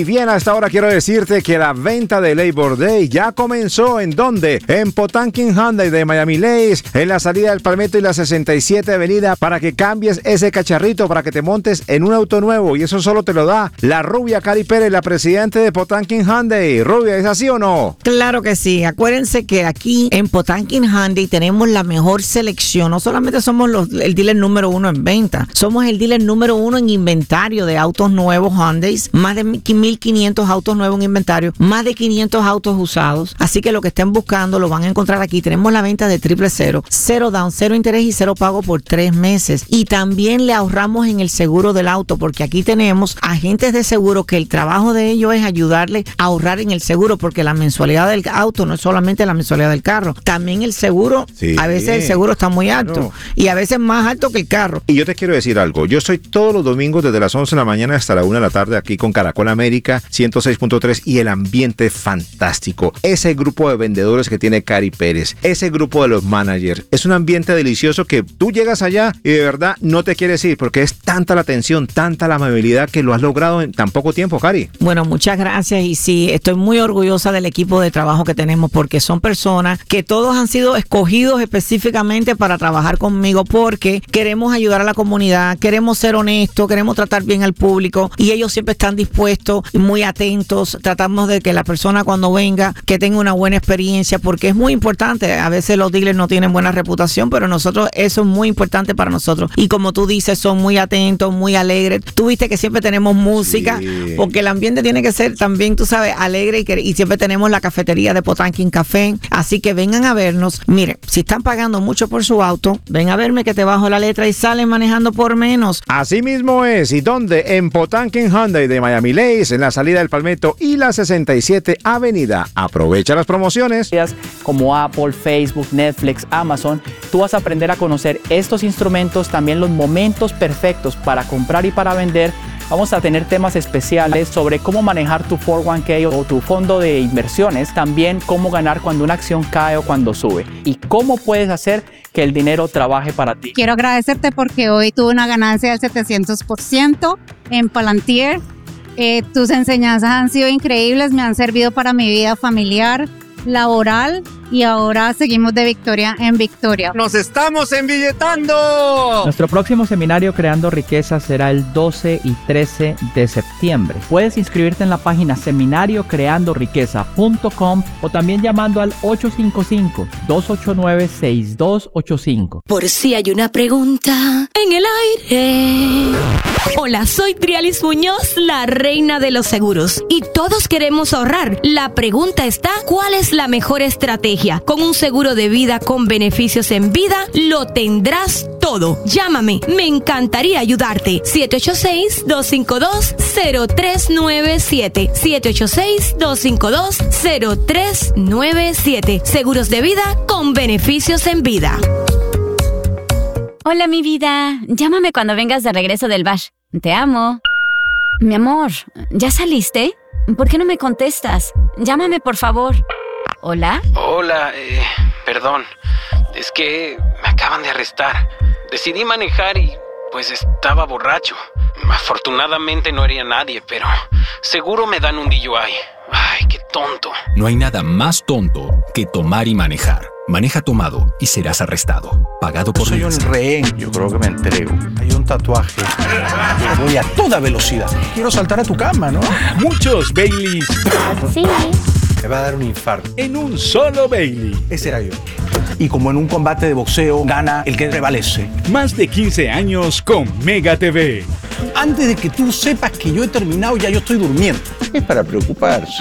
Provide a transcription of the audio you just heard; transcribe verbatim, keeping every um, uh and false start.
Y bien, hasta ahora quiero decirte que la venta de Labor Day ya comenzó. ¿En dónde? En Potankin Hyundai de Miami Lakes, en la salida del Palmetto y la sesenta y siete Avenida, para que cambies ese cacharrito, para que te montes en un auto nuevo. Y eso solo te lo da la rubia Cari Pérez, la presidenta de Potankin Hyundai. Rubia, ¿es así o no? Claro que sí. Acuérdense que aquí en Potankin Hyundai tenemos la mejor selección. No solamente somos los, el dealer número uno en venta, somos el dealer número uno en inventario de autos nuevos Hyundai. Más de mil quinientos autos nuevos en inventario, más de quinientos autos usados. Así que lo que estén buscando lo van a encontrar aquí. Tenemos la venta de triple cero, cero down, cero interés y cero pago por tres meses. Y también le ahorramos en el seguro del auto, porque aquí tenemos agentes de seguro que el trabajo de ellos es ayudarle a ahorrar en el seguro, porque la mensualidad del auto no es solamente la mensualidad del carro, también el seguro, sí, a veces el seguro está muy alto, claro, y a veces más alto que el carro. Y yo te quiero decir algo, yo estoy todos los domingos desde las once de la mañana hasta la una de la tarde aquí con Caracol América ciento seis punto tres y el ambiente es fantástico. Ese grupo de vendedores que tiene Cari Pérez, ese grupo de los managers, es un ambiente delicioso que tú llegas allá y de verdad no te quieres ir, porque es tanta la atención, tanta la amabilidad que lo has logrado en tan poco tiempo, Cari. Bueno, muchas gracias, y sí, estoy muy orgullosa del equipo de trabajo que tenemos, porque son personas que todos han sido escogidos específicamente para trabajar conmigo, porque queremos ayudar a la comunidad, queremos ser honestos, queremos tratar bien al público, y ellos siempre están dispuestos, muy atentos. Tratamos de que la persona cuando venga que tenga una buena experiencia, porque es muy importante. A veces los dealers no tienen buena reputación, pero nosotros, eso es muy importante para nosotros. Y como tú dices, son muy atentos, muy alegres. Tú viste que siempre tenemos música, sí, porque el ambiente tiene que ser también, tú sabes, alegre, y, que, y siempre tenemos la cafetería de Potankin Café. Así que vengan a vernos. Miren, si están pagando mucho por su auto, ven a verme que te bajo la letra y salen manejando por menos. Así mismo es. ¿Y dónde? En Potankin Hyundai de Miami Lakes, en la salida del Palmetto y la sesenta y siete Avenida. Aprovecha las promociones. Como Apple, Facebook, Netflix, Amazon, tú vas a aprender a conocer estos instrumentos, también los momentos perfectos para comprar y para vender. Vamos a tener temas especiales sobre cómo manejar tu cuatro uno K o tu fondo de inversiones, también cómo ganar cuando una acción cae o cuando sube, y cómo puedes hacer que el dinero trabaje para ti. Quiero agradecerte porque hoy tuve una ganancia del setecientos por ciento en Palantir. Eh, tus enseñanzas han sido increíbles, me han servido para mi vida familiar, laboral, y ahora seguimos de victoria en victoria. ¡Nos estamos embilletando! Nuestro próximo seminario Creando Riqueza será el doce y trece de septiembre. Puedes inscribirte en la página seminario creando riqueza punto com o también llamando al ocho cinco cinco, dos ocho nueve, seis dos ocho cinco. Por si hay una pregunta en el aire. Hola, soy Trialis Muñoz, la reina de los seguros. Y todos queremos ahorrar. La pregunta está, ¿cuál es la mejor estrategia? Con un seguro de vida con beneficios en vida, lo tendrás todo. Llámame, me encantaría ayudarte. siete ocho seis, dos cinco dos, cero tres nueve siete. siete ocho seis, dos cinco dos, cero tres nueve siete. Seguros de vida con beneficios en vida. Hola, mi vida. Llámame cuando vengas de regreso del bar. Te amo. Mi amor, ¿ya saliste? ¿Por qué no me contestas? Llámame, por favor. ¿Hola? Hola, eh, perdón. Es que me acaban de arrestar. Decidí manejar y pues estaba borracho. Afortunadamente no hería a nadie, pero seguro me dan un D U I. Ay, qué tonto. No hay nada más tonto que tomar y manejar. Maneja tomado y serás arrestado. Pagado por Soy un rehén. Yo creo que me entrego. Hay un tatuaje. Yo voy a toda velocidad. Quiero saltar a tu cama, ¿no? Muchos Baileys. Sí. Me va a dar un infarto. En un solo Bailey. Ese era yo. Y como en un combate de boxeo, gana el que prevalece. Más de quince años con Mega T V. Antes de que tú sepas que yo he terminado, ya yo estoy durmiendo. Es para preocuparse.